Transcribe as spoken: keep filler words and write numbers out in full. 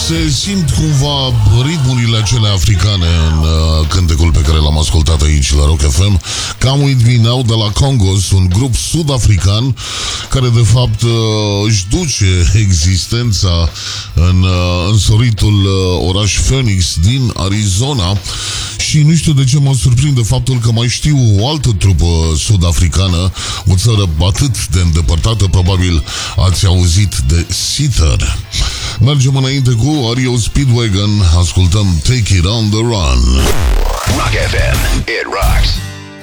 Se simt cumva ritmurile acelea africane în uh, cântecul pe care l-am ascultat aici la Rock F M. Come With Me Now de la Congos, un grup sud-african care de fapt uh, își duce existența în uh, însoritul uh, oraș Phoenix din Arizona. Și nu știu de ce mă surprinde faptul că mai știu o altă trupă sud-africană, o țară atât de îndepărtată, probabil ați auzit de Seether. Mergem înainte cu R E O Speedwagon, ascultăm Take It On The Run. Rock F M, it rocks.